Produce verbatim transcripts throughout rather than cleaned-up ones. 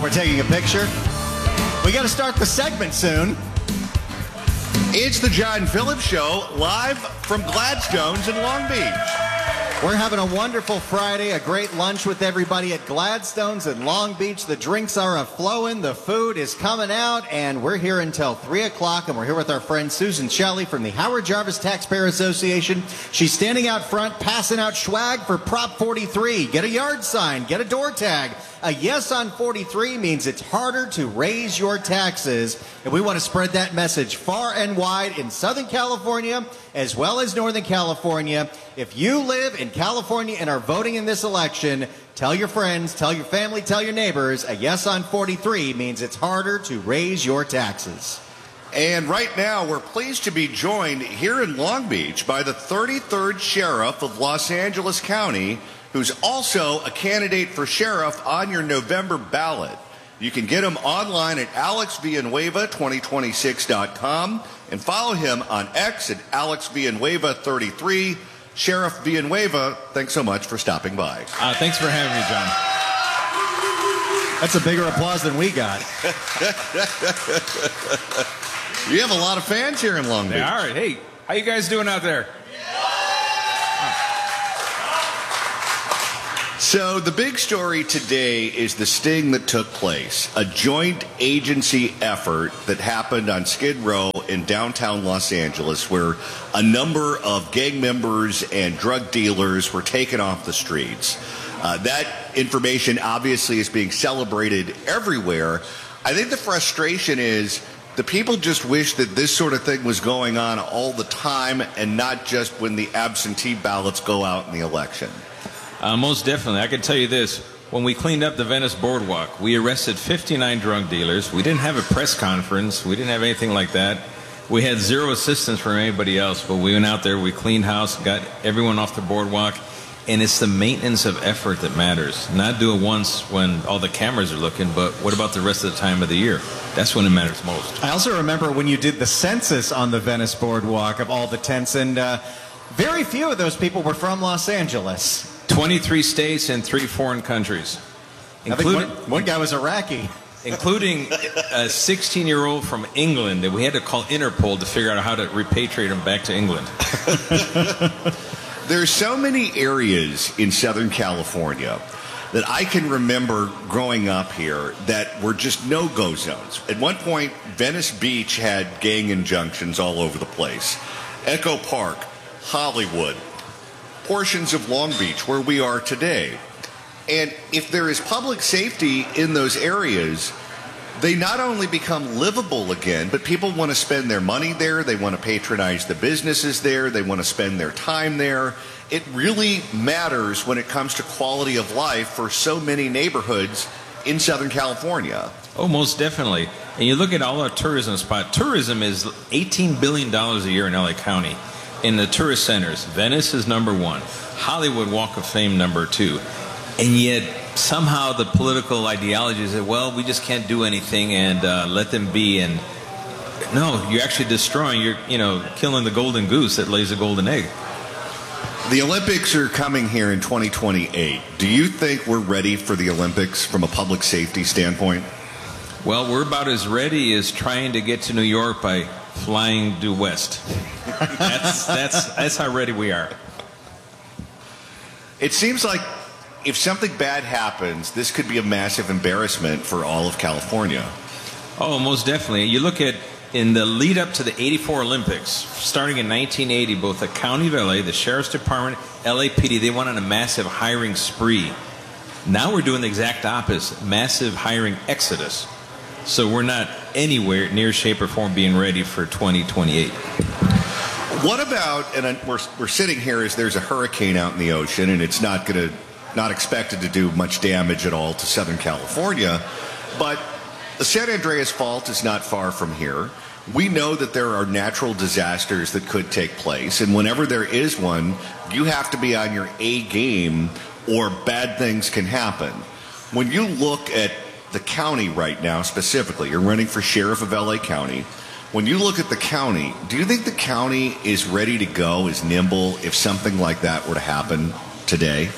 we're taking a picture. We got to start the segment soon. It's the John Phillips Show, live from Gladstone's in Long Beach. We're having a wonderful Friday, a great lunch with everybody at Gladstone's in Long Beach. The drinks are a-flowing, the food is coming out, and we're here until three o'clock, and we're here with our friend Susan Shelley from the Howard Jarvis Taxpayer Association. She's standing out front, passing out swag for Prop forty-three. Get a yard sign, get a door tag. A yes on forty-three means it's harder to raise your taxes, and we want to spread that message far and wide in Southern California as well as Northern California. If you live in California and are voting in this election, tell your friends, tell your family, tell your neighbors, a yes on forty-three means it's harder to raise your taxes. And right now, we're pleased to be joined here in Long Beach by the thirty-third Sheriff of Los Angeles County, who's also a candidate for sheriff on your November ballot. You can get him online at alex villanueva twenty twenty-six dot com and follow him on X at alex villanueva thirty-three. Sheriff Villanueva, thanks so much for stopping by. Uh, thanks for having me, John. That's a bigger applause than we got. You have a lot of fans here in Long Beach. They are. Hey, how you guys doing out there? So the big story today is the sting that took place, a joint agency effort that happened on Skid Row in downtown Los Angeles, where a number of gang members and drug dealers were taken off the streets. Uh, that information obviously is being celebrated everywhere. I think the frustration is the people just wish that this sort of thing was going on all the time and not just when the absentee ballots go out in the election. Uh, most definitely. I can tell you this. When we cleaned up the Venice Boardwalk, we arrested fifty-nine drug dealers. We didn't have a press conference. We didn't have anything like that. We had zero assistance from anybody else, but we went out there, we cleaned house, got everyone off the boardwalk, and it's the maintenance of effort that matters. Not do it once when all the cameras are looking, but what about the rest of the time of the year? That's when it matters most. I also remember when you did the census on the Venice Boardwalk of all the tents, and uh, very few of those people were from Los Angeles. twenty-three states and three foreign countries. Including, one, one guy was Iraqi. Including a sixteen-year-old from England that we had to call Interpol to figure out how to repatriate him back to England. There's so many areas in Southern California that I can remember growing up here that were just no-go zones. At one point, Venice Beach had gang injunctions all over the place. Echo Park, Hollywood, portions of Long Beach where we are today. And if there is public safety in those areas, they not only become livable again, but people want to spend their money there, they want to patronize the businesses there, they want to spend their time there. It really matters when it comes to quality of life for so many neighborhoods in Southern California. Oh, most definitely. And you look at all our tourism spots. Tourism is eighteen billion dollars a year in L A County. In the tourist centers, Venice is number one, Hollywood Walk of Fame number two, and yet somehow the political ideology is that, well, we just can't do anything and uh, let them be. And no, you're actually destroying, you're you know killing the golden goose that lays a golden egg. The Olympics are coming here in twenty twenty-eight. Do you think we're ready for the Olympics from a public safety standpoint? Well, we're about as ready as trying to get to New York by flying due west. That's, that's, that's how ready we are. It seems like if something bad happens, this could be a massive embarrassment for all of California. Oh, most definitely. You look at, in the lead up to the eighty-four Olympics, starting in nineteen eighty, both the County of L A, the Sheriff's Department, L A P D, they went on a massive hiring spree. Now we're doing the exact opposite, massive hiring exodus. So we're not anywhere near shape or form being ready for twenty twenty-eight. What about, and we're, we're sitting here as there's a hurricane out in the ocean, and it's not going to, not expected to do much damage at all to Southern California, but the San Andreas Fault is not far from here. We know that there are natural disasters that could take place, and whenever there is one, you have to be on your A game or bad things can happen. When you look at the county right now specifically, you're running for sheriff of L A County. When you look at the county, do you think the county is ready to go, is nimble if something like that were to happen today?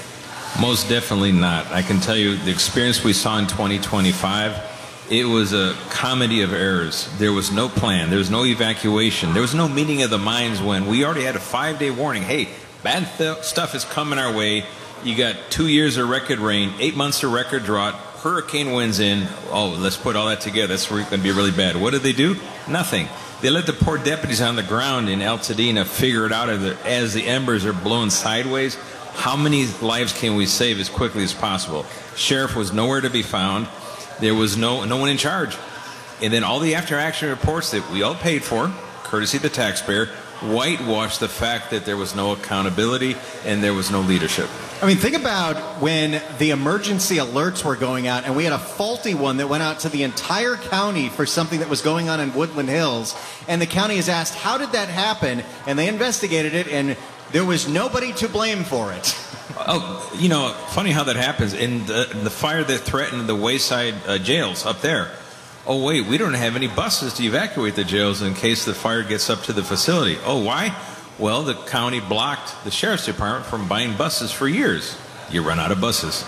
Most definitely not. I can tell you the experience we saw in twenty twenty-five, it was a comedy of errors. There was no plan. There was no evacuation. There was no meeting of the minds when we already had a five-day warning. Hey, bad th- stuff is coming our way. You got two years of record rain, eight months of record drought, hurricane winds in. Oh, let's put all that together. That's going to be really bad. What did they do? Nothing. They let the poor deputies on the ground in Altadena figure it out as the embers are blown sideways. How many lives can we save as quickly as possible? Sheriff was nowhere to be found. There was no no one in charge. And then all the after-action reports that we all paid for, courtesy of the taxpayer, whitewashed the fact that there was no accountability and there was no leadership. I mean, think about when the emergency alerts were going out and we had a faulty one that went out to the entire county for something that was going on in Woodland Hills. And the county is asked, how did that happen? And they investigated it, and there was nobody to blame for it. Oh, you know, funny how that happens. In the, the fire that threatened the Wayside uh, jails up there, oh, wait, we don't have any buses to evacuate the jails in case the fire gets up to the facility. Oh, why? Well, the county blocked the sheriff's department from buying buses for years. You run out of buses.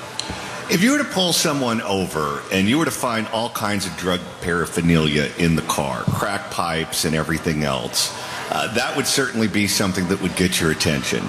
If you were to pull someone over and you were to find all kinds of drug paraphernalia in the car, crack pipes and everything else, uh, that would certainly be something that would get your attention.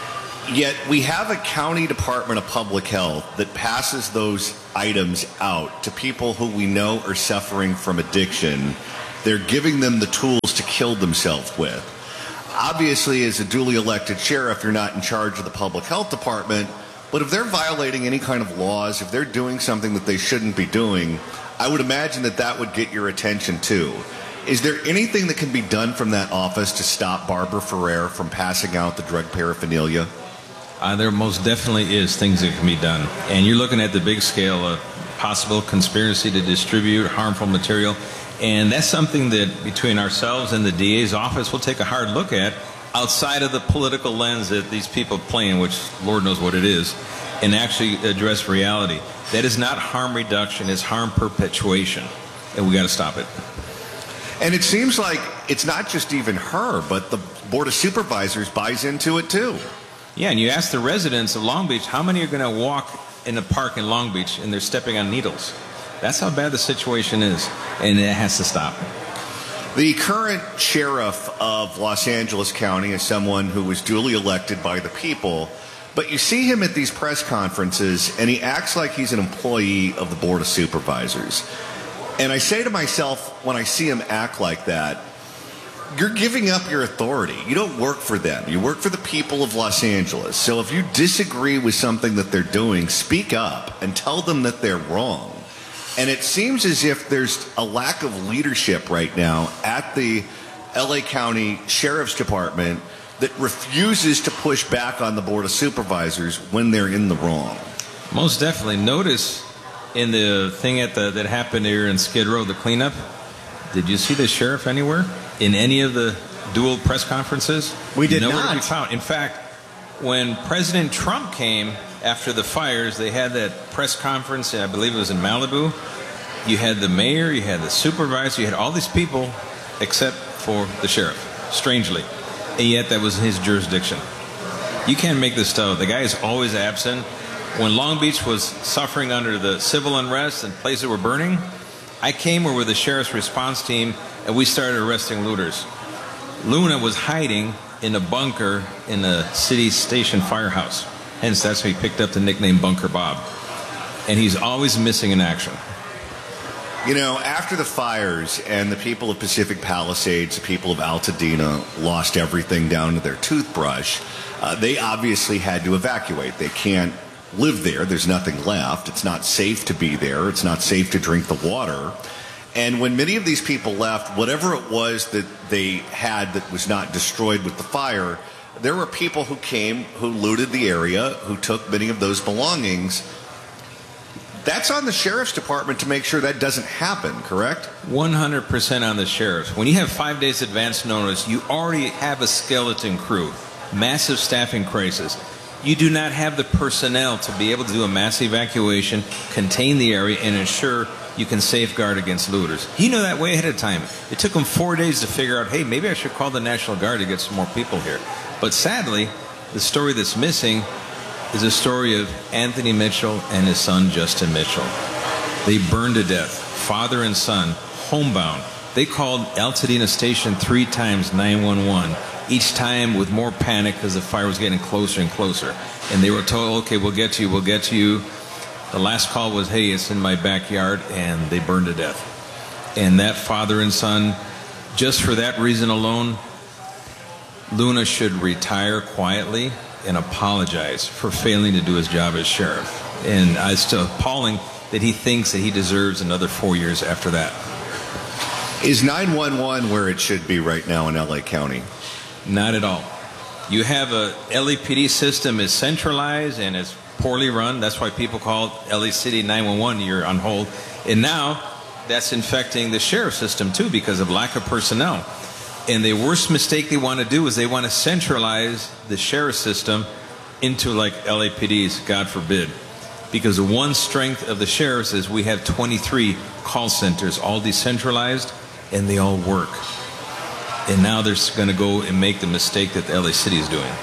Yet we have a county department of public health that passes those items out to people who we know are suffering from addiction. They're giving them the tools to kill themselves with. Obviously, as a duly elected sheriff, you're not in charge of the public health department, but if they're violating any kind of laws, if they're doing something that they shouldn't be doing, I would imagine that that would get your attention too. Is there anything that can be done from that office to stop Barbara Ferrer from passing out the drug paraphernalia? Uh, there most definitely is things that can be done. And you're looking at the big scale of possible conspiracy to distribute harmful material. And that's something that between ourselves and the D A's office we'll take a hard look at outside of the political lens that these people play in, which Lord knows what it is, and actually address reality. That is not harm reduction, it's harm perpetuation. And we got to stop it. And it seems like it's not just even her, but the Board of Supervisors buys into it too. Yeah, and you ask the residents of Long Beach, how many are going to walk in the park in Long Beach and they're stepping on needles? That's how bad the situation is, and it has to stop. The current sheriff of Los Angeles County is someone who was duly elected by the people, but you see him at these press conferences, and he acts like he's an employee of the Board of Supervisors. And I say to myself, when I see him act like that, you're giving up your authority. You don't work for them. You work for the people of Los Angeles. So if you disagree with something that they're doing, speak up and tell them that they're wrong. And it seems as if there's a lack of leadership right now at the L A County Sheriff's Department that refuses to push back on the Board of Supervisors when they're in the wrong. Most definitely. Notice in the thing at the, that happened here in Skid Row, the cleanup, did you see the sheriff anywhere? In any of the dual press conferences? We did Nowhere not. to be found. In fact, when President Trump came after the fires, they had that press conference, I believe it was in Malibu. You had the mayor, you had the supervisor, you had all these people except for the sheriff, strangely. And yet that was his jurisdiction. You can't make this stuff. The guy is always absent. When Long Beach was suffering under the civil unrest and places were burning, I came over with the sheriff's response team and we started arresting looters. Luna was hiding in a bunker in a city station firehouse. Hence, that's how he picked up the nickname Bunker Bob. And he's always missing in action. You know, after the fires and the people of Pacific Palisades, the people of Altadena lost everything down to their toothbrush, uh, they obviously had to evacuate. They can't live there. There's nothing left. It's not safe to be there. It's not safe to drink the water. And when many of these people left, whatever it was that they had that was not destroyed with the fire, there were people who came, who looted the area, who took many of those belongings. That's on the sheriff's department to make sure that doesn't happen, correct? one hundred percent on the sheriff. When you have five days advance notice, you already have a skeleton crew, massive staffing crisis. You do not have the personnel to be able to do a mass evacuation, contain the area, and ensure you can safeguard against looters. He knew that way ahead of time. It took him four days to figure out, hey, maybe I should call the National Guard to get some more people here. But sadly, the story that's missing, is a story of Anthony Mitchell and his son Justin Mitchell. They burned to death, father and son, homebound. They called Altadena Station three times nine one one, each time with more panic because the fire was getting closer and closer. And they were told, okay, we'll get to you, we'll get to you. The last call was, hey, it's in my backyard, and they burned to death. And that father and son, just for that reason alone, Luna should retire quietly and apologize for failing to do his job as sheriff. And it's still appalling that he thinks that he deserves another four years after that. Is nine one one where it should be right now in L A County? Not at all. You have a L A P D system is centralized and it's poorly run. That's why people call L A City nine one one. You're on hold. And now that's infecting the sheriff system too because of lack of personnel. And the worst mistake they want to do is they want to centralize the sheriff system into like L A P D's, God forbid. Because the one strength of the sheriffs is we have twenty-three call centers, all decentralized, and they all work. And now they're going to go and make the mistake that L A City is doing.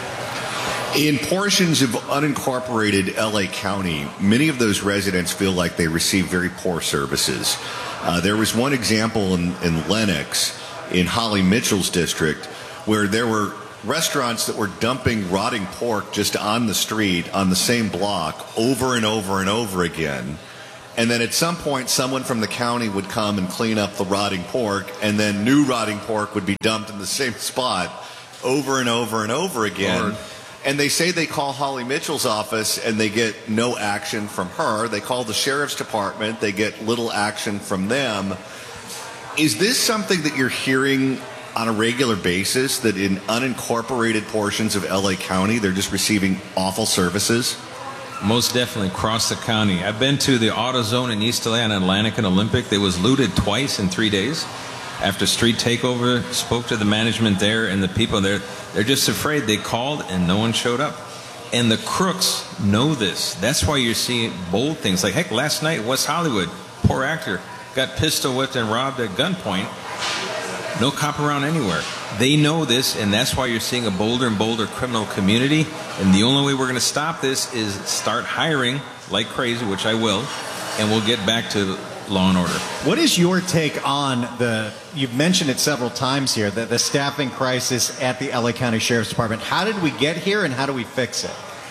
In portions of unincorporated L A County, many of those residents feel like they receive very poor services. Uh, there was one example in, in Lenox, in Holly Mitchell's district, where there were restaurants that were dumping rotting pork just on the street on the same block over and over and over again. And then at some point, someone from the county would come and clean up the rotting pork, and then new rotting pork would be dumped in the same spot over and over and over again. Lord. And they say they call Holly Mitchell's office and they get no action from her. They call the sheriff's department, they get little action from them. Is this something that you're hearing on a regular basis, that in unincorporated portions of L A County, they're just receiving awful services? Most definitely across the county. I've been to the AutoZone in East L A on Atlantic and Olympic. They was looted twice in three days. After street takeover, spoke to the management there and the people there. They're just afraid. They called and no one showed up. And the crooks know this. That's why you're seeing bold things. Like, heck, last night, West Hollywood, poor actor, got pistol whipped and robbed at gunpoint. No cop around anywhere. They know this, and that's why you're seeing a bolder and bolder criminal community. And the only way we're going to stop this is start hiring like crazy, which I will, and we'll get back to law and order. What is your take on the, you've mentioned it several times here, the, the staffing crisis at the L A County Sheriff's Department. How did we get here and how do we fix it?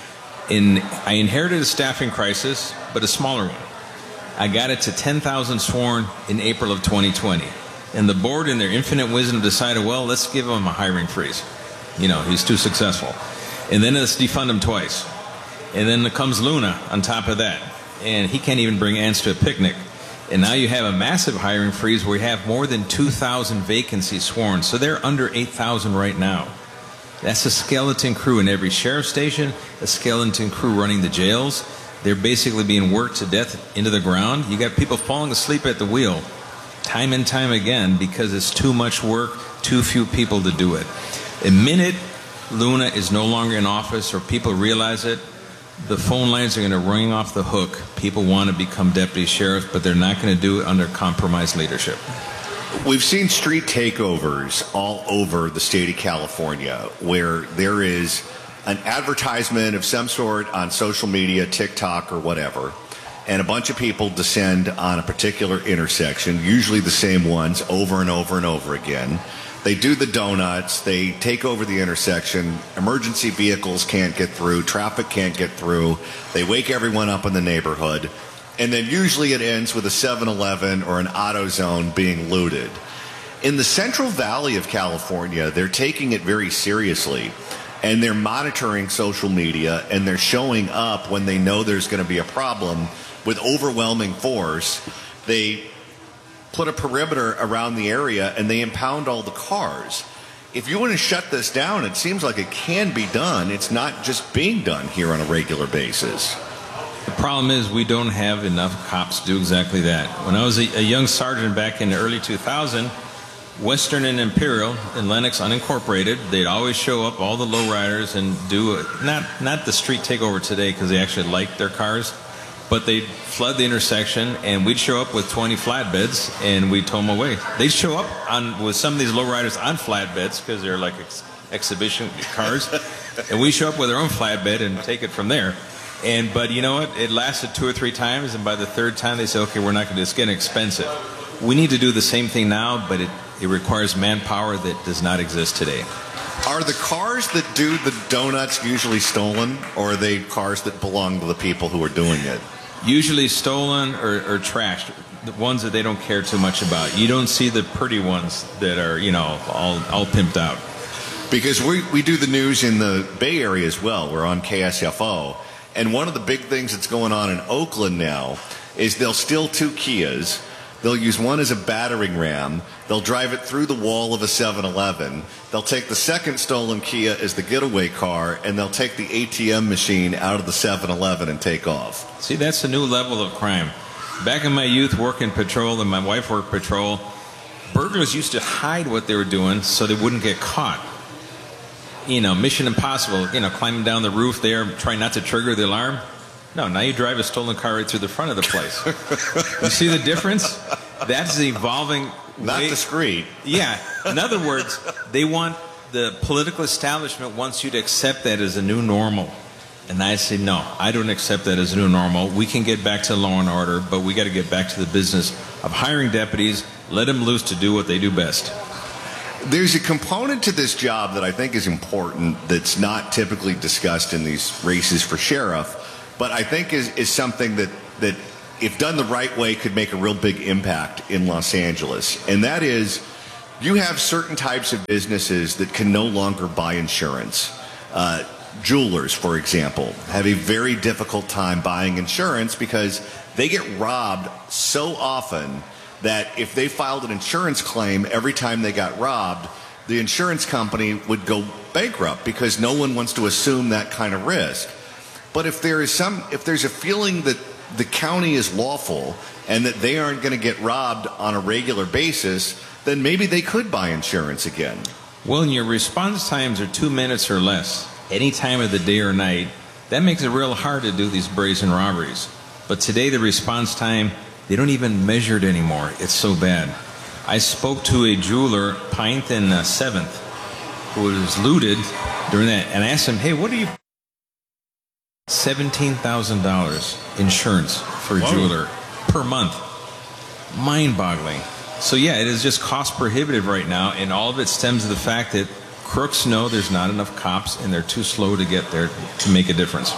In, I inherited a staffing crisis, but a smaller one. I got it to ten thousand sworn in April of twenty twenty. And the board, in their infinite wisdom, decided, well, let's give him a hiring freeze. You know, he's too successful. And then let's defund him twice. And then comes Luna on top of that. And he can't even bring ants to a picnic. And now you have a massive hiring freeze where you have more than two thousand vacancies sworn. So they're under eight thousand right now. That's a skeleton crew in every sheriff's station, a skeleton crew running the jails. They're basically being worked to death into the ground. You got people falling asleep at the wheel time and time again because it's too much work, too few people to do it. The minute Luna is no longer in office or people realize it, the phone lines are going to ring off the hook. People want to become deputy sheriff, but they're not going to do it under compromised leadership. We've seen street takeovers all over the state of California where there is an advertisement of some sort on social media, TikTok or whatever, and a bunch of people descend on a particular intersection, usually the same ones, over and over and over again. They do the donuts, they take over the intersection, emergency vehicles can't get through, traffic can't get through, they wake everyone up in the neighborhood, and then usually it ends with a seven eleven or an AutoZone being looted. In the Central Valley of California, they're taking it very seriously, and they're monitoring social media, and they're showing up when they know there's going to be a problem with overwhelming force. They put a perimeter around the area and they impound all the cars. If you want to shut this down, it seems like it can be done. It's not just being done here on a regular basis. The problem is we don't have enough cops to do exactly that. When I was a, a young sergeant back in the early two thousands, Western and Imperial in Lenox unincorporated, they'd always show up, all the lowriders, and do a, not not the street takeover today because they actually liked their cars, but they'd flood the intersection and we'd show up with twenty flatbeds and we'd tow them away. They'd show up on with some of these lowriders on flatbeds because they're like ex exhibition cars, and we show up with our own flatbed and take it from there. And but you know what? It lasted two or three times, and by the third time they said, "Okay, we're not going to. It's getting expensive." We need to do the same thing now, but it, it requires manpower that does not exist today. Are the cars that do the donuts usually stolen, or are they cars that belong to the people who are doing it? Usually stolen or, or trashed. The ones that they don't care too much about. You don't see the pretty ones that are, you know, all all pimped out. Because we, we do the news in the Bay Area as well. We're on K S F O. And one of the big things that's going on in Oakland now is they'll steal two Kias. They'll use one as a battering ram. They'll drive it through the wall of a seven eleven. They'll take the second stolen Kia as the getaway car, and they'll take the A T M machine out of the seven eleven and take off. See, that's a new level of crime. Back in my youth, working patrol, and my wife worked patrol, burglars used to hide what they were doing so they wouldn't get caught. You know, Mission Impossible, you know, climbing down the roof there, trying not to trigger the alarm. No, now you drive a stolen car right through the front of the place. You see the difference? That's the evolving Not way. discreet. Yeah. In other words, they want, the political establishment wants you to accept that as a new normal. And I say, no, I don't accept that as a new normal. We can get back to law and order, but we got to get back to the business of hiring deputies, let them loose to do what they do best. There's a component to this job that I think is important that's not typically discussed in these races for sheriff, but I think is, is something that, that, if done the right way, could make a real big impact in Los Angeles. And that is, you have certain types of businesses that can no longer buy insurance. Uh, jewelers, for example, have a very difficult time buying insurance because they get robbed so often that if they filed an insurance claim every time they got robbed, the insurance company would go bankrupt because no one wants to assume that kind of risk. But if there is some, if there's a feeling that the county is lawful and that they aren't going to get robbed on a regular basis, then maybe they could buy insurance again. Well, and your response times are two minutes or less, any time of the day or night. That makes it real hard to do these brazen robberies. But today the response time, they don't even measure it anymore. It's so bad. I spoke to a jeweler, Pinth and uh, seventh, who was looted during that, and I asked him, hey, what are you... seventeen thousand dollars insurance for a Whoa. jeweler per month. Mind-boggling. So yeah, it is just cost prohibitive right now, and all of it stems to the fact that crooks know there's not enough cops and they're too slow to get there to make a difference.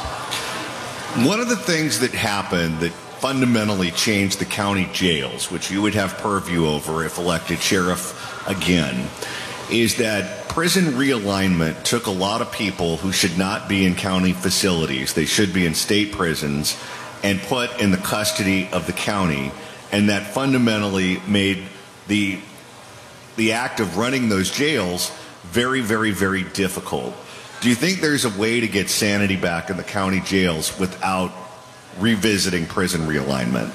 One of the things that happened that fundamentally changed the county jails, which you would have purview over if elected sheriff again, is that prison realignment took a lot of people who should not be in county facilities, they should be in state prisons, and put in the custody of the county, and that fundamentally made the the act of running those jails very, very, very difficult. Do you think there's a way to get sanity back in the county jails without revisiting prison realignment?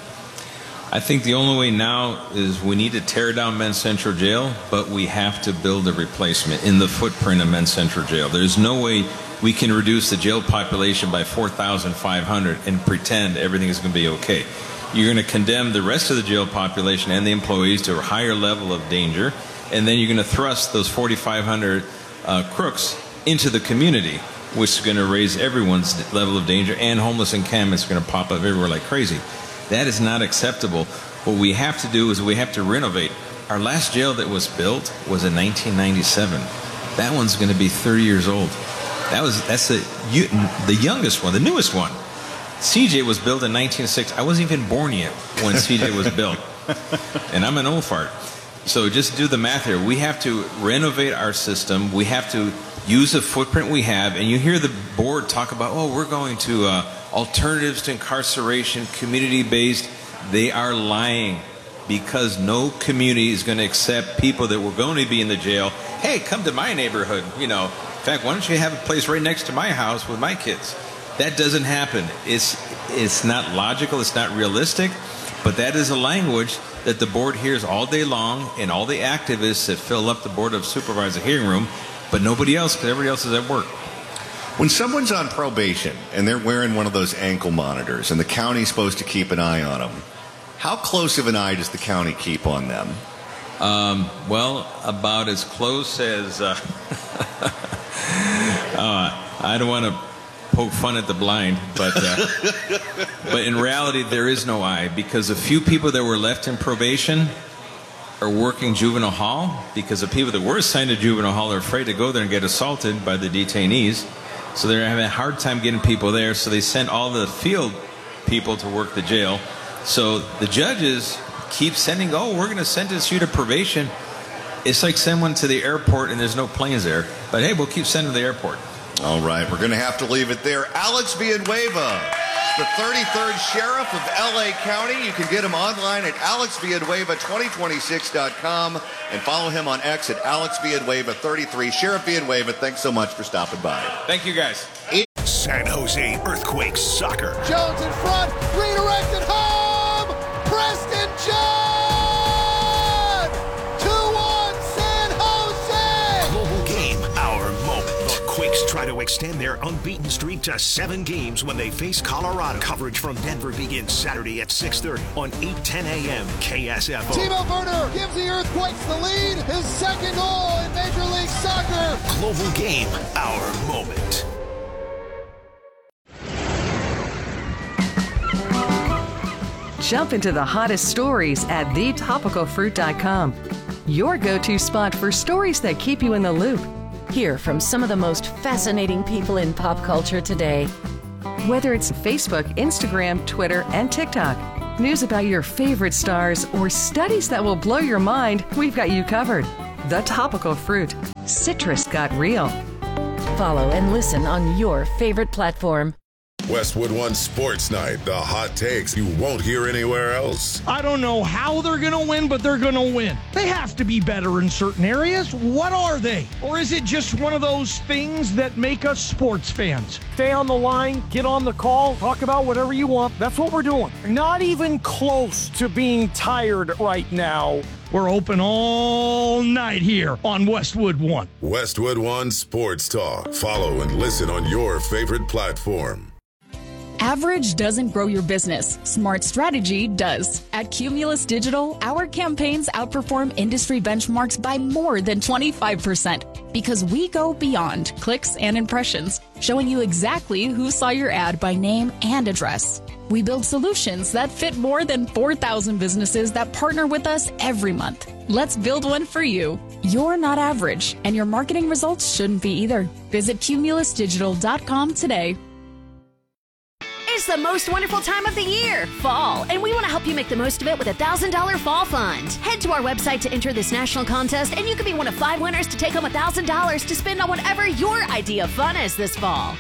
I think the only way now is we need to tear down Men's Central Jail, but we have to build a replacement in the footprint of Men's Central Jail. There's no way we can reduce the jail population by four thousand five hundred and pretend everything is going to be okay. You're going to condemn the rest of the jail population and the employees to a higher level of danger, and then you're going to thrust those forty-five hundred uh, crooks into the community, which is going to raise everyone's level of danger, and homeless encampments are going to pop up everywhere like crazy. That is not acceptable. What we have to do is we have to renovate. Our last jail that was built was in nineteen ninety-seven. That one's going to be thirty years old. That was that's the the youngest one, the newest one. C J was built in nineteen sixty. I wasn't even born yet when C J was built, and I'm an old fart. So just do the math here. We have to renovate our system. We have to use the footprint we have. And you hear the board talk about, oh, we're going to uh, alternatives to incarceration, community-based. They are lying, because no community is going to accept people that were going to be in the jail. Hey, come to my neighborhood. You know, in fact, why don't you have a place right next to my house with my kids? That doesn't happen. It's it's not logical. It's not realistic. But that is a language that the board hears all day long, and all the activists that fill up the Board of Supervisor hearing room, but nobody else, because everybody else is at work. When someone's on probation and they're wearing one of those ankle monitors and the county's supposed to keep an eye on them, how close of an eye does the county keep on them? Um, well, about as close as... Uh, uh, I don't want to poke fun at the blind, but uh, but in reality, there is no I, because a few people that were left in probation are working juvenile hall, because the people that were assigned to juvenile hall are afraid to go there and get assaulted by the detainees. So they're having a hard time getting people there, so they sent all the field people to work the jail. So the judges keep sending, oh, we're going to sentence you to probation. It's like send one to the airport and there's no planes there. But hey, we'll keep sending to the airport. All right, we're going to have to leave it there. Alex Villanueva, the thirty-third Sheriff of L A County. You can get him online at alex villanueva twenty twenty-six dot com and follow him on X at alex villanueva thirty-three. Sheriff Villanueva, thanks so much for stopping by. Thank you, guys. San Jose Earthquakes soccer. Jones in front, redirected home, Preston John! two one San Jose! Global game, our moment. The Quakes try to extend their unbeaten streak to seven games when they face Colorado. Coverage from Denver begins Saturday at six thirty on eight ten a.m. K S F O. Timo Werner gives the Earthquakes the lead, his second goal in Major League Soccer. Global game, our moment. Jump into the hottest stories at the topical fruit dot com. Your go-to spot for stories that keep you in the loop. Hear from some of the most fascinating people in pop culture today. Whether it's Facebook, Instagram, Twitter, and TikTok, news about your favorite stars, or studies that will blow your mind, we've got you covered. The Topical Fruit. Citrus got real. Follow and listen on your favorite platform. Westwood One Sports Night, the hot takes you won't hear anywhere else. I don't know how they're going to win, but they're going to win. They have to be better in certain areas. What are they? Or is it just one of those things that make us sports fans? Stay on the line, get on the call, talk about whatever you want. That's what we're doing. Not even close to being tired right now. We're open all night here on Westwood One. Westwood One Sports Talk. Follow and listen on your favorite platform. Average doesn't grow your business. Smart strategy does. At Cumulus Digital, our campaigns outperform industry benchmarks by more than twenty-five percent because we go beyond clicks and impressions, showing you exactly who saw your ad by name and address. We build solutions that fit more than four thousand businesses that partner with us every month. Let's build one for you. You're not average, and your marketing results shouldn't be either. Visit cumulus digital dot com today. It's the most wonderful time of the year, fall, and we want to help you make the most of it with a one thousand dollars Fall Fund. Head to our website to enter this national contest, and you could be one of five winners to take home one thousand dollars to spend on whatever your idea of fun is this fall.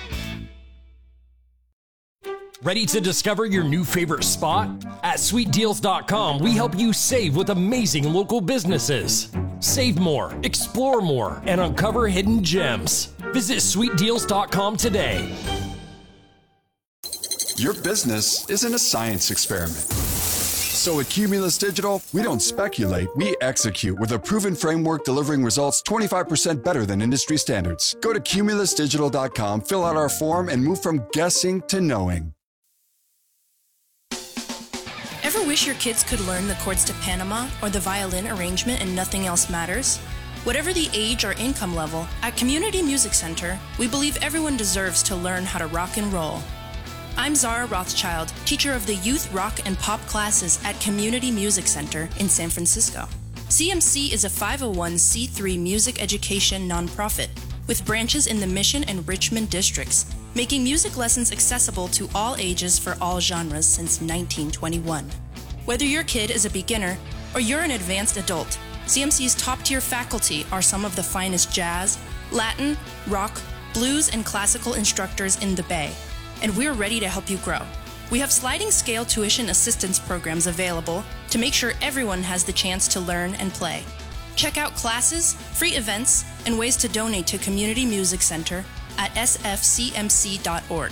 Ready to discover your new favorite spot? At sweet deals dot com, we help you save with amazing local businesses. Save more, explore more, and uncover hidden gems. Visit sweet deals dot com today. Your business isn't a science experiment. So at Cumulus Digital, we don't speculate, we execute with a proven framework delivering results twenty-five percent better than industry standards. Go to cumulus digital dot com, fill out our form, and move from guessing to knowing. Ever wish your kids could learn the chords to Panama or the violin arrangement and nothing else matters? Whatever the age or income level, at Community Music Center, we believe everyone deserves to learn how to rock and roll. I'm Zara Rothschild, teacher of the youth rock and pop classes at Community Music Center in San Francisco. C M C is a five oh one c three music education nonprofit with branches in the Mission and Richmond districts, making music lessons accessible to all ages for all genres since nineteen twenty-one. Whether your kid is a beginner or you're an advanced adult, C M C's top-tier faculty are some of the finest jazz, Latin, rock, blues, and classical instructors in the Bay, and we're ready to help you grow. We have sliding scale tuition assistance programs available to make sure everyone has the chance to learn and play. Check out classes, free events, and ways to donate to Community Music Center at s f c m c dot org.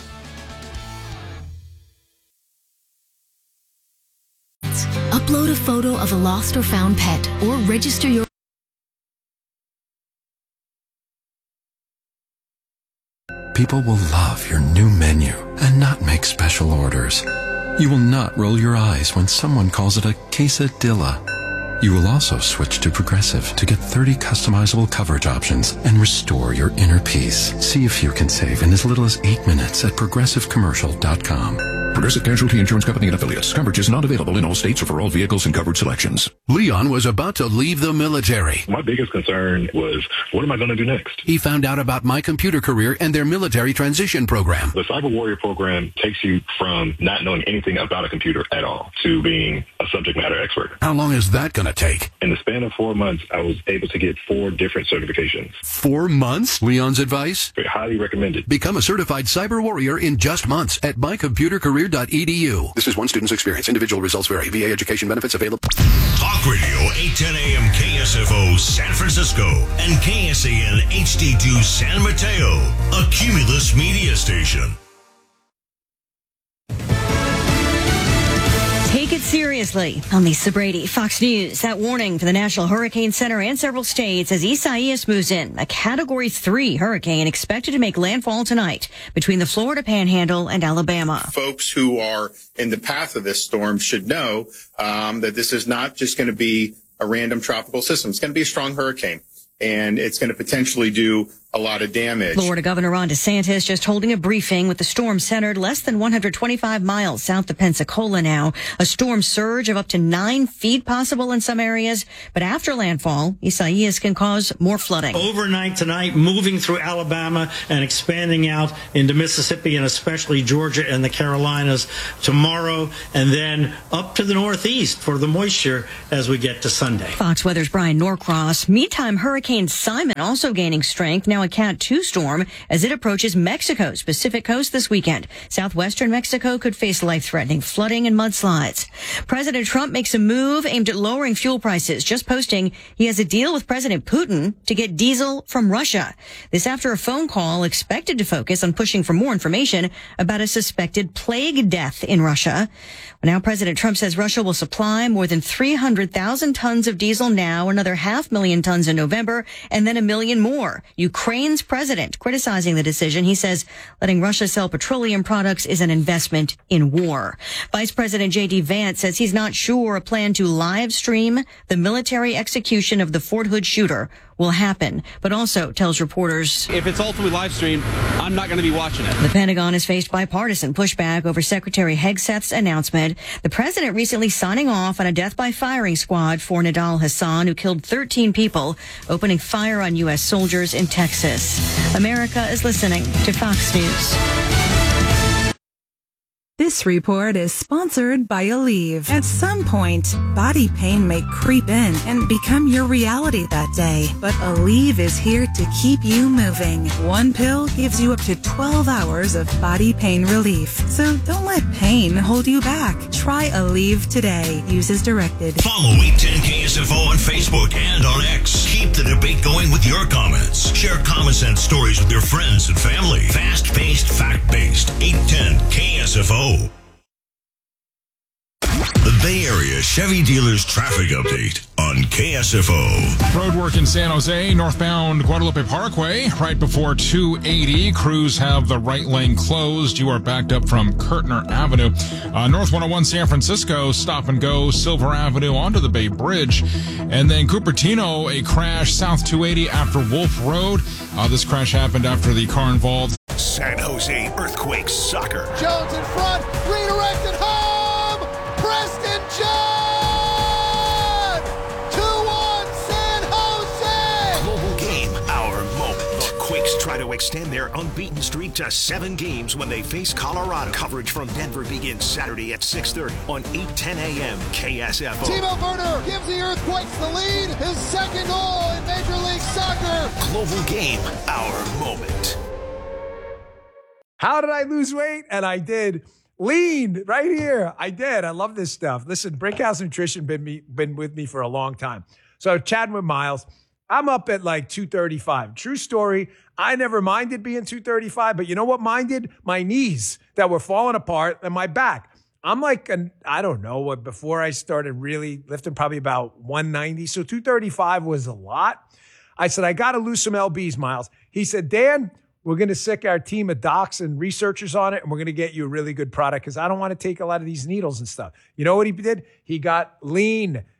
Upload a photo of a lost or found pet, or register your People will love your new menu and not make special orders. You will not roll your eyes when someone calls it a quesadilla. You will also switch to Progressive to get thirty customizable coverage options and restore your inner peace. See if you can save in as little as eight minutes at progressive commercial dot com. Progressive Casualty Insurance Company and Affiliates. Coverage is not available in all states or for all vehicles and coverage selections. Leon was about to leave the military. My biggest concern was, what am I going to do next? He found out about My Computer Career and their military transition program. The Cyber Warrior program takes you from not knowing anything about a computer at all to being a subject matter expert. How long is that going to take? In the span of four months, I was able to get four different certifications. Four months? Leon's advice? Highly recommended. Become a certified cyber warrior in just months at my computer career dot e d u. This is one student's experience. Individual results vary. V A education benefits available. Talk Radio, eight ten a.m. K S F O San Francisco and K S A N H D two San Mateo, a Cumulus media station. Take it seriously. I'm Lisa Brady, Fox News. That warning for the National Hurricane Center and several states as Isaias moves in. A Category three hurricane expected to make landfall tonight between the Florida Panhandle and Alabama. Folks who are in the path of this storm should know um, that this is not just going to be a random tropical system. It's going to be a strong hurricane, and it's going to potentially do a lot of damage. Florida Governor Ron DeSantis just holding a briefing with the storm centered less than one hundred twenty-five miles south of Pensacola now. A storm surge of up to nine feet possible in some areas. But after landfall, Isaias can cause more flooding. Overnight tonight, moving through Alabama and expanding out into Mississippi and especially Georgia and the Carolinas tomorrow, and then up to the northeast for the moisture as we get to Sunday. Fox Weather's Brian Norcross. Meantime, Hurricane Simon also gaining strength. Now a Cat two storm as it approaches Mexico's Pacific coast this weekend. Southwestern Mexico could face life-threatening flooding and mudslides. President Trump makes a move aimed at lowering fuel prices, just posting he has a deal with President Putin to get diesel from Russia. This after a phone call expected to focus on pushing for more information about a suspected plague death in Russia. Now President Trump says Russia will supply more than three hundred thousand tons of diesel now, another half million tons in November, and then a million more. Ukraine's president criticizing the decision. He says letting Russia sell petroleum products is an investment in war. Vice President J D Vance says he's not sure a plan to live stream the military execution of the Fort Hood shooter will happen, but also tells reporters, if it's ultimately live streamed, I'm not going to be watching it. The Pentagon has faced bipartisan pushback over Secretary Hegseth's announcement. The president recently signing off on a death by firing squad for Nidal Hassan, who killed thirteen people, opening fire on U S soldiers in Texas. America is listening to Fox News. This report is sponsored by Aleve. At some point, body pain may creep in and become your reality that day. But Aleve is here to keep you moving. One pill gives you up to twelve hours of body pain relief. So don't let pain hold you back. Try Aleve today. Use as directed. Follow eight ten K S F O on Facebook and on X. Keep the debate going with your comments. Share common sense stories with your friends and family. Fast-paced, fact-based. eight ten K S F O. The Bay Area Chevy Dealers Traffic Update on K S F O. Roadwork in San Jose, northbound Guadalupe Parkway, right before two eighty. Crews have the right lane closed. You are backed up from Kirtner Avenue. Uh, North one oh one San Francisco, stop and go Silver Avenue onto the Bay Bridge. And then Cupertino, a crash south two eighty after Wolf Road. Uh, this crash happened after the car involved San Jose Earthquakes Soccer. Jones in front, redirected home! Preston John! two one San Jose! Global game, our moment. The Quakes try to extend their unbeaten streak to seven games when they face Colorado. Coverage from Denver begins Saturday at six thirty on eight ten a.m. K S F O. Timo Werner gives the Earthquakes the lead. His second goal in Major League Soccer. Global game, our moment. How did I lose weight? And I did. Lean right here. I did. I love this stuff. Listen, Brickhouse Nutrition been me been with me for a long time. So chatting with Miles, I'm up at like two thirty-five. True story. I never minded being two thirty-five, but you know what minded? My knees that were falling apart and my back. I'm like, an, I don't know what, before I started really lifting, probably about one ninety. So two thirty-five was a lot. I said, I got to lose some L Bs, Miles. He said, Dan, we're going to sick our team of docs and researchers on it, and we're going to get you a really good product because I don't want to take a lot of these needles and stuff. You know what he did? He got lean.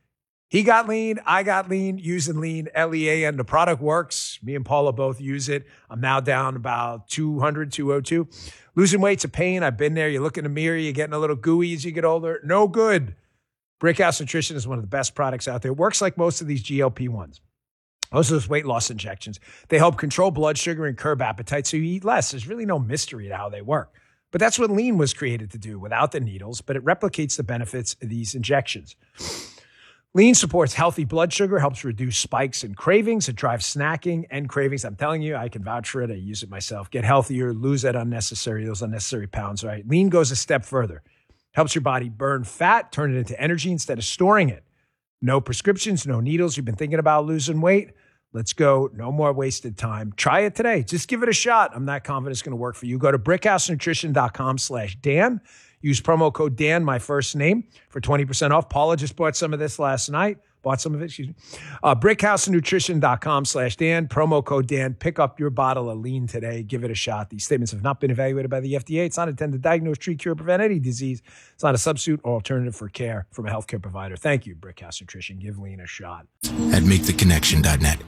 He got lean. I got lean using lean, L E A N. The product works. Me and Paula both use it. I'm now down about two hundred, two oh two. Losing weight's a pain. I've been there. You look in the mirror, you're getting a little gooey as you get older. No good. Brickhouse Nutrition is one of the best products out there. It works like most of these G L P ones. Most of those weight loss injections. They help control blood sugar and curb appetite so you eat less. There's really no mystery to how they work. But that's what lean was created to do without the needles, but it replicates the benefits of these injections. Lean supports healthy blood sugar, helps reduce spikes and cravings. It drives snacking and cravings. I'm telling you, I can vouch for it. I use it myself. Get healthier, lose that unnecessary, those unnecessary pounds, right? Lean goes a step further. Helps your body burn fat, turn it into energy instead of storing it. No prescriptions, no needles. You've been thinking about losing weight? Let's go. No more wasted time. Try it today. Just give it a shot. I'm not confident it's going to work for you. Go to brickhousenutrition.com slash Dan. Use promo code Dan, my first name, for twenty percent off. Paula just bought some of this last night. Bought some of it, excuse me. Uh, brickhousenutrition.com slash Dan. Promo code Dan. Pick up your bottle of lean today. Give it a shot. These statements have not been evaluated by the F D A. It's not intended to diagnose, treat, cure, prevent any disease. It's not a substitute or alternative for care from a healthcare provider. Thank you, Brickhouse Nutrition. Give lean a shot. At make the connection dot net.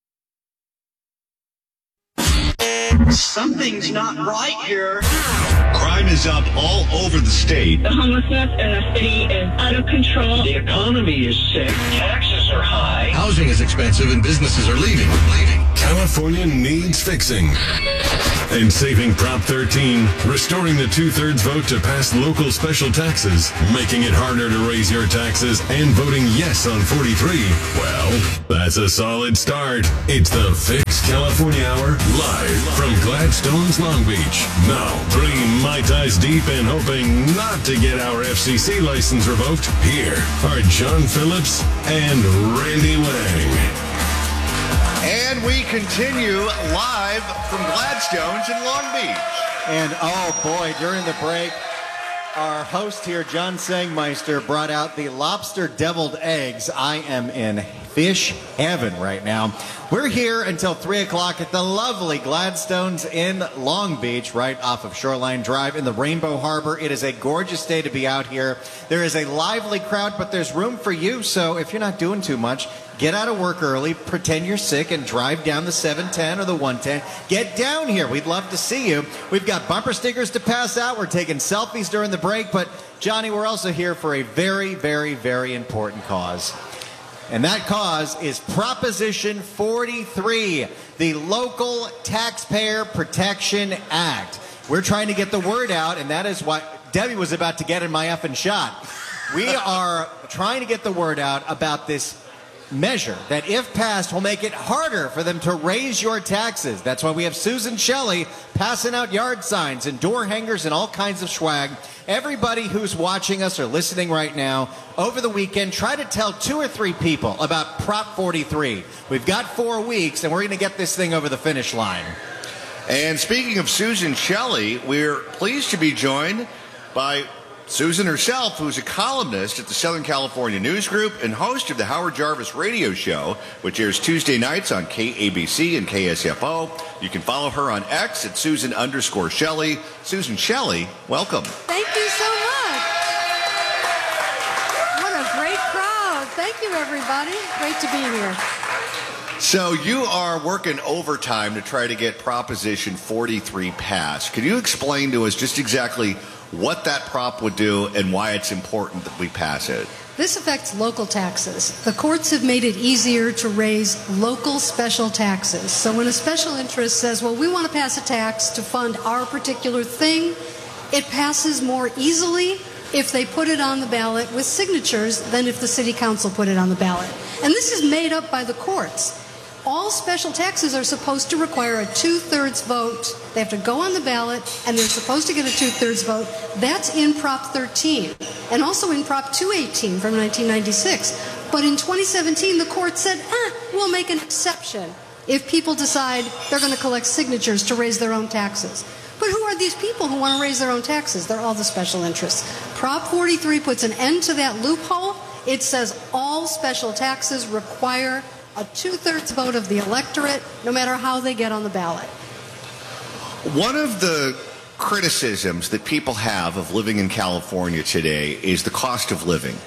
Something's not right here. Crime is up all over the state. The homelessness in the city is out of control. The economy is sick. Taxes are high. Housing is expensive and businesses are leaving. leaving. California needs fixing. And saving Prop thirteen, restoring the two-thirds vote to pass local special taxes, making it harder to raise your taxes, and voting yes on forty-three. Well, that's a solid start. It's the Fix California Hour, live from Gladstone's Long Beach. Now, three Mai Tais deep and hoping not to get our F C C license revoked, here are John Phillips and Randy Wang. And we continue live from Gladstone's in Long Beach. And oh boy, during the break, our host here, John Sangmeister, brought out the lobster deviled eggs. I am in fish heaven right now. We're here until three o'clock at the lovely Gladstone's in Long Beach, right off of Shoreline Drive in the Rainbow Harbor. It is a gorgeous day to be out here. There is a lively crowd, but there's room for you. So if you're not doing too much, get out of work early, pretend you're sick, and drive down the seven ten or the one ten. Get down here. We'd love to see you. We've got bumper stickers to pass out. We're taking selfies during the break. But, Johnny, we're also here for a very, very, very important cause. And that cause is Proposition forty-three, the Local Taxpayer Protection Act. We're trying to get the word out, and that is what Debbie was about to get in my effing shot. We are trying to get the word out about this measure that, if passed, will make it harder for them to raise your taxes. That's why we have Susan Shelley passing out yard signs and door hangers and all kinds of swag. Everybody who's watching us or listening right now, over the weekend, try to tell two or three people about Prop forty-three. We've got four weeks, and we're going to get this thing over the finish line. And speaking of Susan Shelley, we're pleased to be joined by Susan herself, who's a columnist at the Southern California News Group and host of the Howard Jarvis Radio Show, which airs Tuesday nights on K A B C and K S F O. You can follow her on X at Susan underscore Shelley. Susan Shelley, welcome. Thank you so much. What a great crowd. Thank you, everybody. Great to be here. So you are working overtime to try to get Proposition forty-three passed. Could you explain to us just exactly what that prop would do and why it's important that we pass it? This affects local taxes. The courts have made it easier to raise local special taxes. So when a special interest says, well, we want to pass a tax to fund our particular thing, it passes more easily if they put it on the ballot with signatures than if the city council put it on the ballot. And this is made up by the courts. All special taxes are supposed to require a two-thirds vote. They have to go on the ballot, and they're supposed to get a two-thirds vote. That's in Prop thirteen, and also in Prop two eighteen from nineteen ninety-six. But in twenty seventeen, the court said, ah, we'll make an exception if people decide they're going to collect signatures to raise their own taxes. But who are these people who want to raise their own taxes? They're all the special interests. Prop forty-three puts an end to that loophole. It says all special taxes require a two-thirds vote of the electorate, no matter how they get on the ballot. One of the criticisms that people have of living in California today is the cost of living.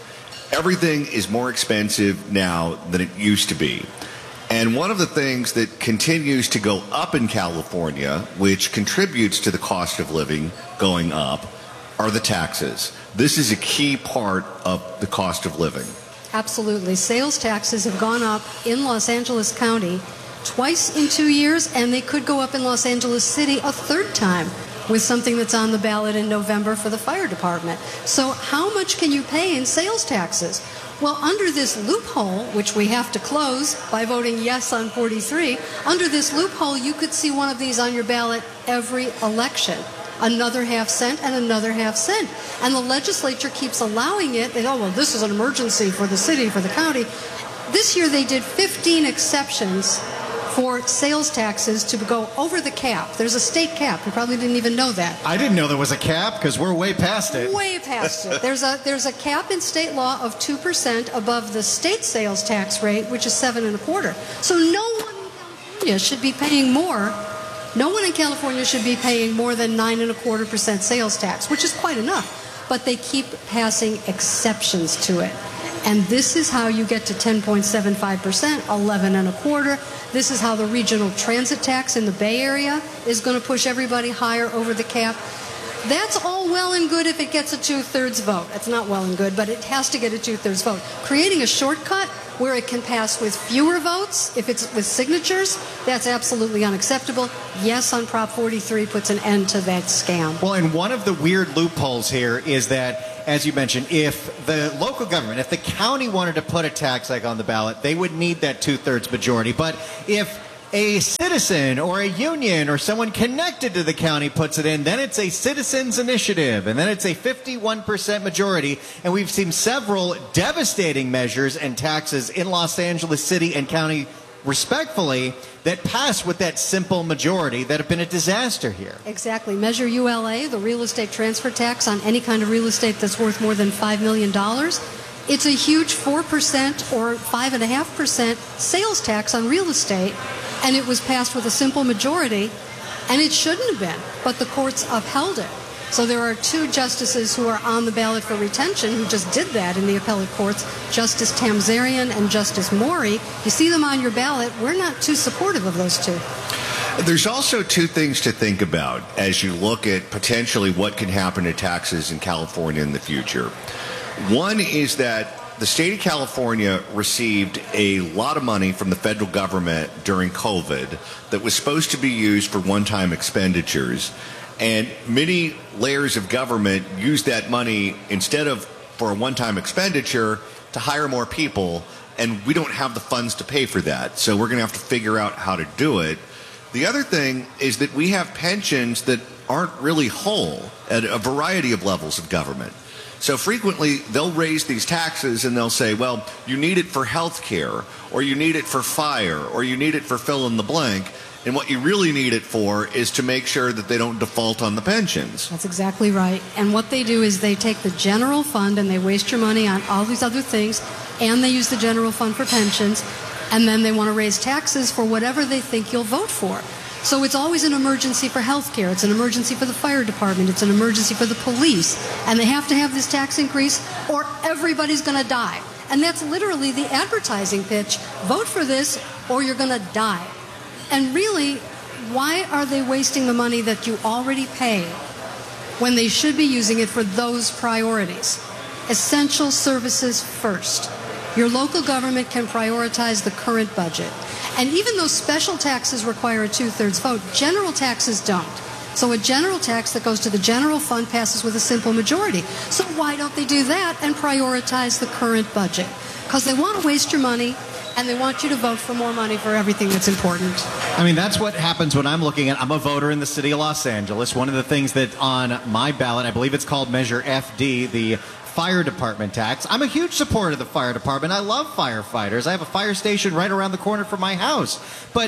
everything is more expensive now than it used to be. And one of the things that continues to go up in California, which contributes to the cost of living going up, are the taxes. This is a key part of the cost of living. Absolutely. Sales taxes have gone up in Los Angeles County twice in two years, and they could go up in Los Angeles City a third time with something that's on the ballot in November for the fire department. So how much can you pay in sales taxes? Well, under this loophole, which we have to close by voting yes on forty-three, under this loophole, you could see one of these on your ballot every election. Another half cent and another half cent. And the legislature keeps allowing it. They go, oh, well, this is an emergency for the city, for the county. This year they did fifteen exceptions for sales taxes to go over the cap. There's a state cap. You probably didn't even know that. I didn't know there was a cap because we're way past it. Way past it. There's a there's a cap in state law of two percent above the state sales tax rate, which is seven and a quarter. So no one in California should be paying more. No one in California should be paying more than nine and a quarter percent sales tax, which is quite enough. But they keep passing exceptions to it. And this is how you get to ten point seven five percent, eleven and a quarter. This is how the regional transit tax in the Bay Area is going to push everybody higher over the cap. That's all well and good if it gets a two-thirds vote. It's not well and good, but it has to get a two-thirds vote. Creating a shortcut where it can pass with fewer votes, if it's with signatures, that's absolutely unacceptable. Yes on Prop forty-three puts an end to that scam. Well, and one of the weird loopholes here is that, as you mentioned, if the local government, if the county wanted to put a tax hike on the ballot, they would need that two-thirds majority. But if a citizen or a union or someone connected to the county puts it in, then it's a citizens initiative, and then it's a fifty-one percent majority. And we've seen several devastating measures and taxes in Los Angeles City and county, respectfully, that pass with that simple majority that have been a disaster here. Exactly. Measure U L A, the real estate transfer tax on any kind of real estate that's worth more than five million dollars. It's a huge four percent or five point five percent sales tax on real estate, and it was passed with a simple majority, and it shouldn't have been, but the courts upheld it. So there are two justices who are on the ballot for retention who just did that in the appellate courts, Justice Tamzarian and Justice Maury. You see them on your ballot. We're not too supportive of those two. There's also two things to think about as you look at potentially what can happen to taxes in California in the future. One is that the state of California received a lot of money from the federal government during COVID that was supposed to be used for one-time expenditures. And many layers of government used that money instead of for a one-time expenditure to hire more people, and we don't have the funds to pay for that. So we're going to have to figure out how to do it. The other thing is that we have pensions that aren't really whole at a variety of levels of government. So frequently they'll raise these taxes and they'll say, well, you need it for health care, or you need it for fire, or you need it for fill in the blank. And what you really need it for is to make sure that they don't default on the pensions. That's exactly right. And what they do is they take the general fund and they waste your money on all these other things, and they use the general fund for pensions, and then they want to raise taxes for whatever they think you'll vote for. So it's always an emergency for health care. It's an emergency for the fire department. It's an emergency for the police. And they have to have this tax increase or everybody's going to die. And that's literally the advertising pitch. Vote for this or you're going to die. And really, why are they wasting the money that you already pay when they should be using it for those priorities? Essential services first. Your local government can prioritize the current budget. And even though special taxes require a two-thirds vote, general taxes don't. So a general tax that goes to the general fund passes with a simple majority. So why don't they do that and prioritize the current budget? Because they want to waste your money, and they want you to vote for more money for everything that's important. I mean, that's what happens when I'm looking at, I'm a voter in the city of Los Angeles. One of the things that on my ballot, I believe it's called Measure F D, the fire department tax. I'm a huge supporter of the fire department. I love firefighters. I have a fire station right around the corner from my house. But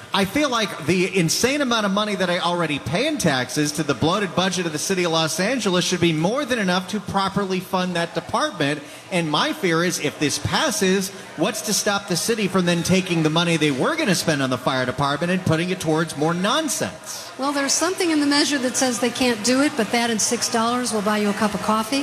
I feel like the insane amount of money that I already pay in taxes to the bloated budget of the city of Los Angeles should be more than enough to properly fund that department. And my fear is if this passes, what's to stop the city from then taking the money they were going to spend on the fire department and putting it towards more nonsense? Well, there's something in the measure that says they can't do it, but that and six dollars will buy you a cup of coffee.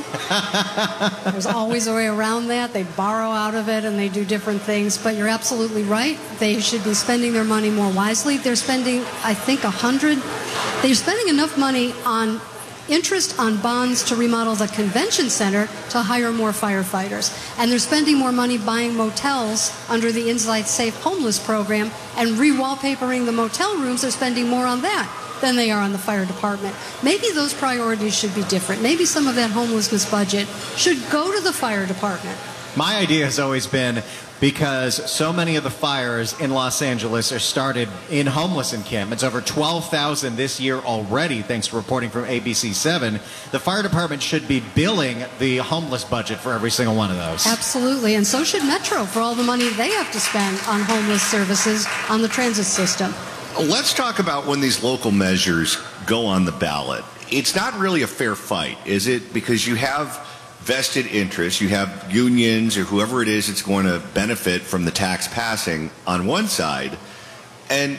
There's always a way around that. They borrow out of it and they do different things. But you're absolutely right. They should be spending their money more wisely. They're spending, I think, a hundred. They're spending enough money on interest on bonds to remodel the convention center to hire more firefighters. And they're spending more money buying motels under the Inside Safe Homeless program and re-wallpapering the motel rooms. They're spending more on that than they are on the fire department. Maybe those priorities should be different. Maybe some of that homelessness budget should go to the fire department. My idea has always been, because so many of the fires in Los Angeles are started in homeless encampments, over twelve thousand this year already, thanks to reporting from A B C seven, the fire department should be billing the homeless budget for every single one of those. Absolutely, and so should Metro for all the money they have to spend on homeless services on the transit system. Let's talk about when these local measures go on the ballot. It's not really a fair fight, is it? Because you have vested interests, you have unions or whoever it is that's going to benefit from the tax passing on one side, and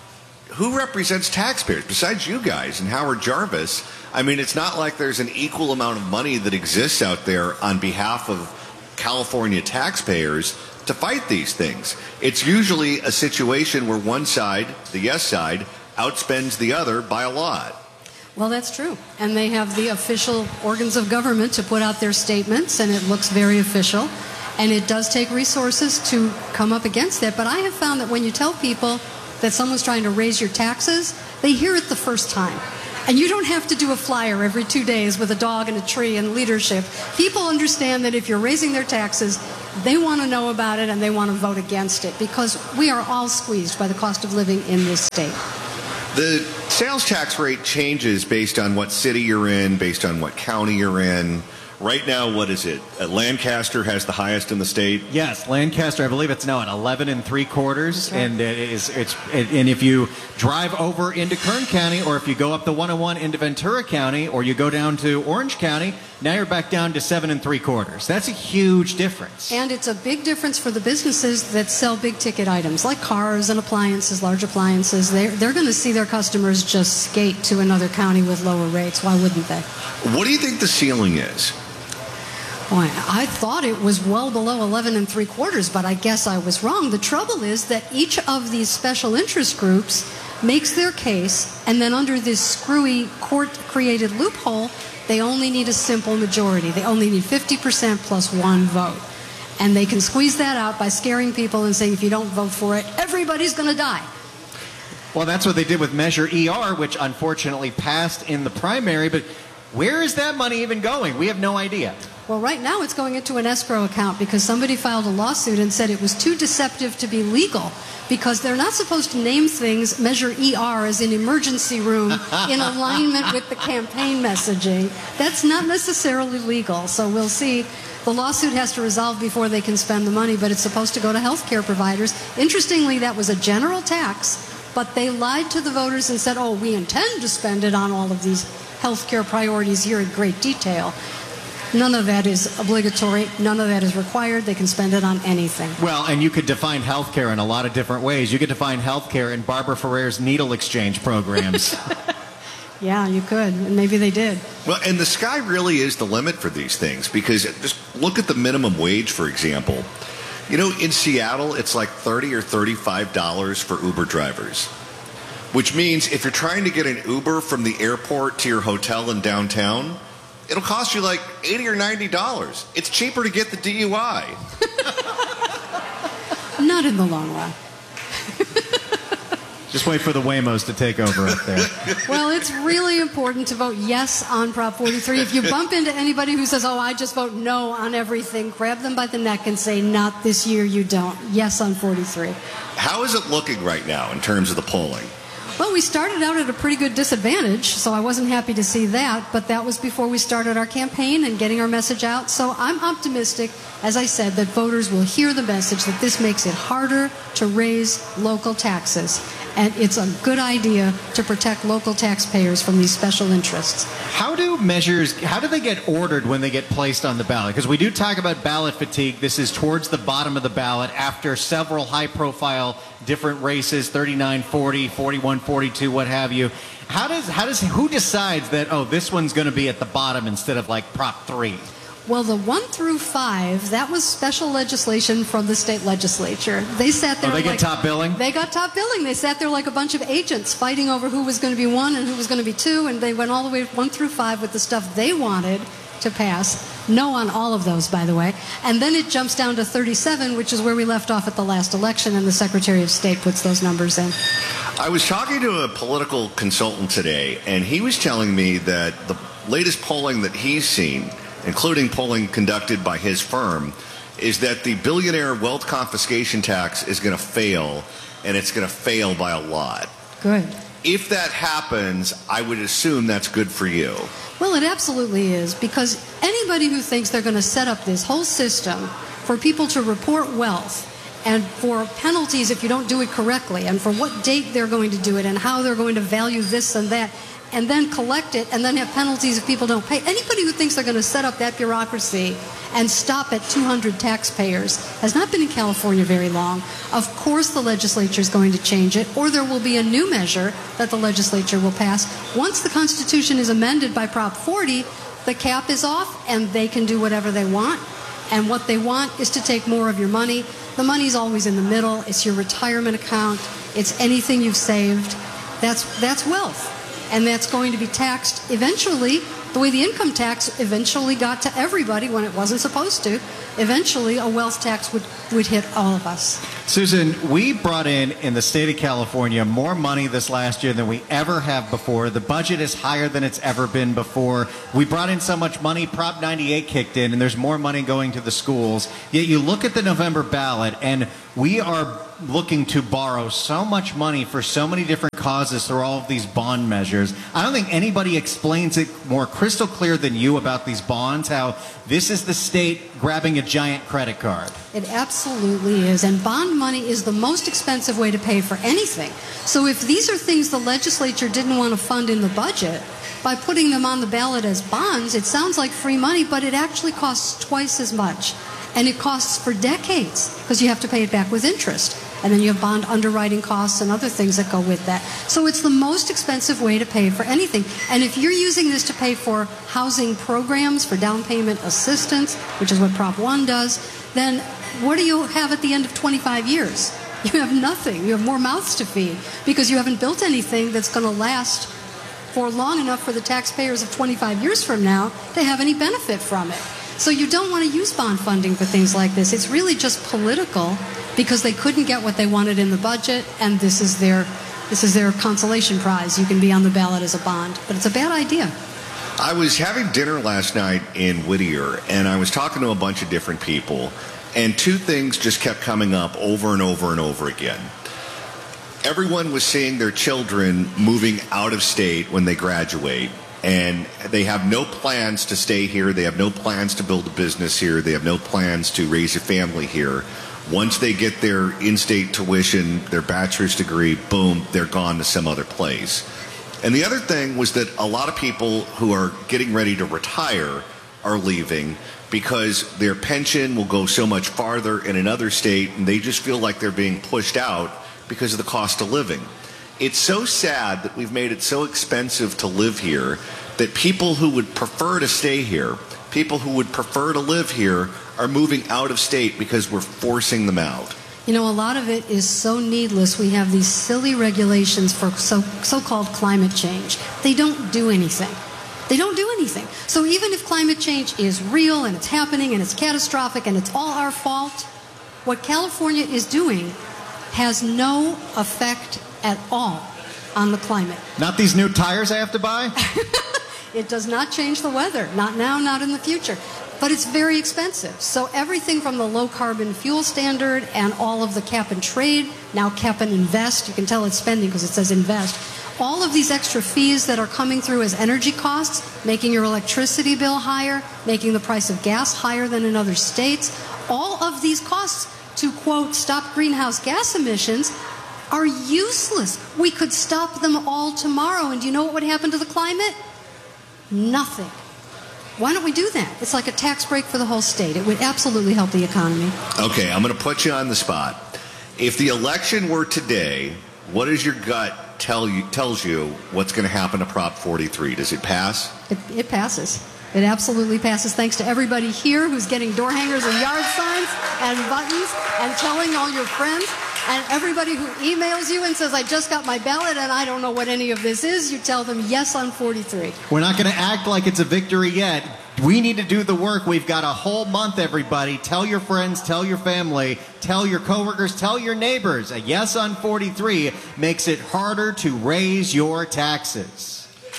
who represents taxpayers besides you guys and Howard Jarvis? I mean, it's not like there's an equal amount of money that exists out there on behalf of California taxpayers to fight these things. It's usually a situation where one side, the yes side, outspends the other by a lot. Well, that's true. And they have the official organs of government to put out their statements, and it looks very official. And it does take resources to come up against that. But I have found that when you tell people that someone's trying to raise your taxes, they hear it the first time. And you don't have to do a flyer every two days with a dog and a tree and leadership. People understand that if you're raising their taxes, they want to know about it and they want to vote against it, because we are all squeezed by the cost of living in this state. The sales tax rate changes based on what city you're in, based on what county you're in. Right now, what is it? Uh, Lancaster has the highest in the state. Yes, Lancaster. I believe it's now at eleven and three quarters, right. and it is it's and if you drive over into Kern County, or if you go up the one oh one into Ventura County, or you go down to Orange County, now you're back down to seven and three quarters. That's a huge difference. And it's a big difference for the businesses that sell big ticket items like cars and appliances, large appliances. They're, they're going to see their customers just skate to another county with lower rates. Why wouldn't they? What do you think the ceiling is? Boy, I thought it was well below eleven and three quarters, but I guess I was wrong. The trouble is that each of these special interest groups makes their case, and then under this screwy court-created loophole, they only need a simple majority. They only need fifty percent plus one vote. And they can squeeze that out by scaring people and saying, if you don't vote for it, everybody's going to die. Well, that's what they did with Measure E R, which unfortunately passed in the primary, but where is that money even going? We have no idea. Well, right now it's going into an escrow account because somebody filed a lawsuit and said it was too deceptive to be legal, because they're not supposed to name things, Measure E R as an emergency room in alignment with the campaign messaging. That's not necessarily legal. So we'll see. The lawsuit has to resolve before they can spend the money, but it's supposed to go to health care providers. Interestingly, that was a general tax, but they lied to the voters and said, oh, we intend to spend it on all of these health care priorities here in great detail. None of that is obligatory. None of that is required. They can spend it on anything. Well, and you could define healthcare in a lot of different ways. You could define healthcare in Barbara Ferrer's needle exchange programs. Yeah, you could. And maybe they did. Well, and the sky really is the limit for these things, because just look at the minimum wage, for example. You know, in Seattle, it's like thirty or thirty-five dollars for Uber drivers, which means if you're trying to get an Uber from the airport to your hotel in downtown, it'll cost you like eighty or ninety dollars. It's cheaper to get the D U I. Not in the long run. Just wait for the Waymos to take over up there. Well, it's really important to vote yes on Prop forty-three. If you bump into anybody who says, oh, I just vote no on everything, grab them by the neck and say, not this year, you don't. Yes on forty-three. How is it looking right now in terms of the polling? Well, we started out at a pretty good disadvantage, so I wasn't happy to see that, but that was before we started our campaign and getting our message out. So I'm optimistic, as I said, that voters will hear the message that this makes it harder to raise local taxes. And it's a good idea to protect local taxpayers from these special interests. How do measures, how do they get ordered when they get placed on the ballot? Because we do talk about ballot fatigue. This is towards the bottom of the ballot after several high-profile different races, thirty-nine forty, forty-one forty-two, what have you. How does, how does, who decides that, oh, this one's going to be at the bottom instead of like Prop three? Well, the one through five, that was special legislation from the state legislature. They sat there. Oh, they like, get top billing? They got top billing. They sat there like a bunch of agents fighting over who was going to be one and who was going to be two, and they went all the way one through five with the stuff they wanted to pass. No on all of those, by the way. And then it jumps down to thirty-seven, which is where we left off at the last election, and the Secretary of State puts those numbers in. I was talking to a political consultant today, and he was telling me that the latest polling that he's seen, including polling conducted by his firm, is that the billionaire wealth confiscation tax is going to fail, and it's going to fail by a lot. Good. If that happens, I would assume that's good for you. Well, it absolutely is, because anybody who thinks they're going to set up this whole system for people to report wealth and for penalties if you don't do it correctly and for what date they're going to do it and how they're going to value this and that, and then collect it and then have penalties if people don't pay. Anybody who thinks they're going to set up that bureaucracy and stop at two hundred taxpayers has not been in California very long. Of course the legislature is going to change it, or there will be a new measure that the legislature will pass. Once the Constitution is amended by Prop forty, the cap is off and they can do whatever they want. And what they want is to take more of your money. The money's always in the middle. It's your retirement account. It's anything you've saved. That's, that's wealth. And that's going to be taxed eventually, the way the income tax eventually got to everybody when it wasn't supposed to. Eventually, a wealth tax would, would hit all of us. Susan, we brought in, in the state of California, more money this last year than we ever have before. The budget is higher than it's ever been before. We brought in so much money, Prop ninety-eight kicked in, and there's more money going to the schools. Yet you look at the November ballot, and we are looking to borrow so much money for so many different causes through all of these bond measures. I don't think anybody explains it more crystal clear than you about these bonds, how this is the state grabbing a giant credit card. It absolutely is. And bond money is the most expensive way to pay for anything. So if these are things the legislature didn't want to fund in the budget, by putting them on the ballot as bonds, it sounds like free money, but it actually costs twice as much. And it costs for decades because you have to pay it back with interest. And then you have bond underwriting costs and other things that go with that. So it's the most expensive way to pay for anything. And if you're using this to pay for housing programs, for down payment assistance, which is what Prop one does, then what do you have at the end of twenty-five years? You have nothing. You have more mouths to feed because you haven't built anything that's going to last for long enough for the taxpayers of twenty-five years from now to have any benefit from it. So you don't want to use bond funding for things like this. It's really just political because they couldn't get what they wanted in the budget, and this is their this is their consolation prize. You can be on the ballot as a bond, but it's a bad idea. I was having dinner last night in Whittier, and I was talking to a bunch of different people, and two things just kept coming up over and over and over again. Everyone was seeing their children moving out of state when they graduate, and they have no plans to stay here. They have no plans to build a business here. They have no plans to raise a family here. Once they get their in-state tuition, their bachelor's degree, boom, they're gone to some other place. And the other thing was that a lot of people who are getting ready to retire are leaving because their pension will go so much farther in another state, and they just feel like they're being pushed out because of the cost of living. It's so sad that we've made it so expensive to live here that people who would prefer to stay here, people who would prefer to live here, are moving out of state because we're forcing them out. You know, a lot of it is so needless. We have these silly regulations for so, so-called climate change. They don't do anything. They don't do anything. So even if climate change is real and it's happening and it's catastrophic and it's all our fault, what California is doing has no effect at all on the climate. Not these new tires I have to buy? It does not change the weather. Not now, not in the future. But it's very expensive. So everything from the low carbon fuel standard and all of the cap and trade, now cap and invest, you can tell it's spending because it says invest, all of these extra fees that are coming through as energy costs, making your electricity bill higher, making the price of gas higher than in other states, all of these costs to, quote, stop greenhouse gas emissions are useless. We could stop them all tomorrow, and do you know what would happen to the climate? Nothing. Why don't we do that? It's like a tax break for the whole state. It would absolutely help the economy. Okay, I'm going to put you on the spot. If the election were today, what does your gut tell you tells you what's going to happen to Prop forty-three? Does it pass? It, it passes. It absolutely passes, thanks to everybody here who's getting door hangers and yard signs and buttons and telling all your friends, and everybody who emails you and says, I just got my ballot and I don't know what any of this is. You tell them yes on forty-three. We're not going to act like it's a victory yet. We need to do the work. We've got a whole month, everybody. Tell your friends, tell your family, tell your coworkers, tell your neighbors. A yes on forty-three makes it harder to raise your taxes.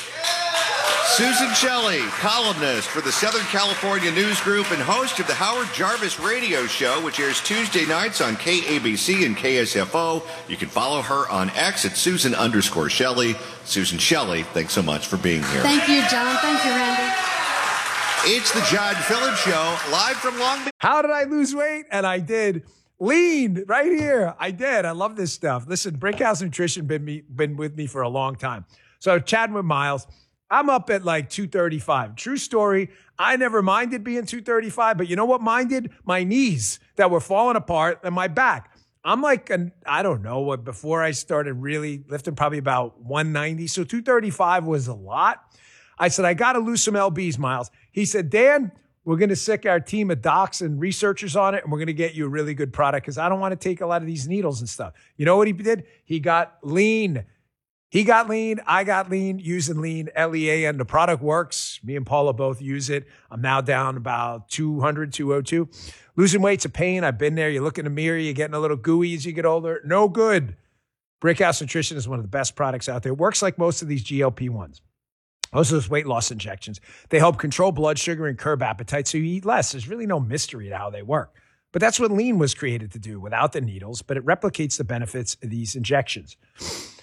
Susan Shelley, columnist for the Southern California News Group and host of the Howard Jarvis Radio Show, which airs Tuesday nights on K A B C and K S F O. You can follow her on X at Susan underscore Shelley. Susan Shelley, thanks so much for being here. Thank you, John. Thank you, Randy. It's the John Phillips Show, live from Long Beach. How did I lose weight? And I did. Lean right here. I did. I love this stuff. Listen, Brickhouse Nutrition been me been with me for a long time. So chatting with Miles, I'm up at like two thirty-five. True story. I never minded being two thirty-five, but you know what minded? My knees that were falling apart and my back. I'm like, an, I don't know what, before I started really lifting, probably about one ninety. So two thirty-five was a lot. I said, I got to lose some L Bs, Miles. He said, Dan, we're going to sick our team of docs and researchers on it, and we're going to get you a really good product because I don't want to take a lot of these needles and stuff. You know what he did? He got lean. He got lean. I got lean using lean, L E A, and the product works. Me and Paula both use it. I'm now down about two hundred, two oh two. Losing weight's a pain. I've been there. You look in the mirror, you're getting a little gooey as you get older. No good. Brickhouse Nutrition is one of the best products out there. It works like most of these G L P ones. Most of those weight loss injections. They help control blood sugar and curb appetite so you eat less. There's really no mystery to how they work. But that's what lean was created to do without the needles, but it replicates the benefits of these injections.